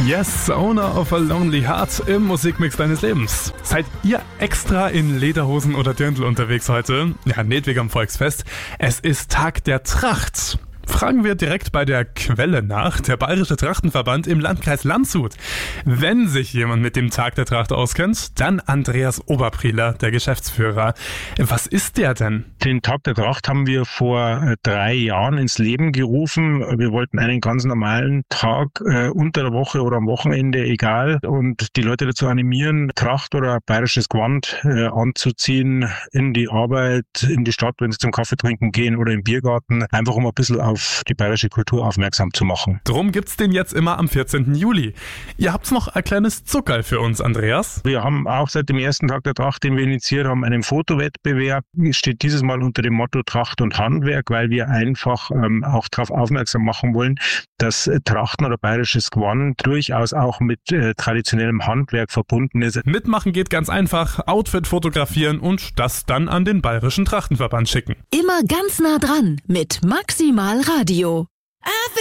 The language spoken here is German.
Yes, Owner of a Lonely Heart im Musikmix deines Lebens. Seid ihr extra in Lederhosen oder Dirndl unterwegs heute? Ja, nicht wegen am Volksfest. Es ist Tag der Tracht. Fragen wir direkt bei der Quelle nach, der Bayerische Trachtenverband im Landkreis Landshut. Wenn sich jemand mit dem Tag der Tracht auskennt, dann Andreas Oberprieler, der Geschäftsführer. Was ist der denn? Den Tag der Tracht haben wir vor 3 Jahren ins Leben gerufen. Wir wollten einen ganz normalen Tag unter der Woche oder am Wochenende, egal, und die Leute dazu animieren, Tracht oder bayerisches Gewand anzuziehen, in die Arbeit, in die Stadt, wenn sie zum Kaffee trinken gehen oder im Biergarten, einfach um ein bisschen auf die bayerische Kultur aufmerksam zu machen. Drum gibt's den jetzt immer am 14. Juli. Ihr habt's noch ein kleines Zuckerl für uns, Andreas. Wir haben auch seit dem ersten Tag der Tracht, den wir initiiert haben, einen Fotowettbewerb. Steht dieses Mal unter dem Motto Tracht und Handwerk, weil wir einfach auch darauf aufmerksam machen wollen, dass Trachten oder bayerisches Gewand durchaus auch mit traditionellem Handwerk verbunden ist. Mitmachen geht ganz einfach. Outfit fotografieren und das dann an den Bayerischen Trachtenverband schicken. Immer ganz nah dran mit Maximal Radio.